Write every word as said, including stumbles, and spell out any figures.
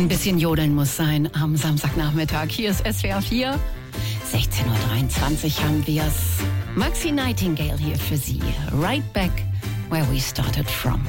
Ein bisschen jodeln muss sein am Samstagnachmittag. Hier ist S W R vier. sechzehn Uhr dreiundzwanzig haben wir's. Maxi Nightingale hier für Sie. Right back where we started from.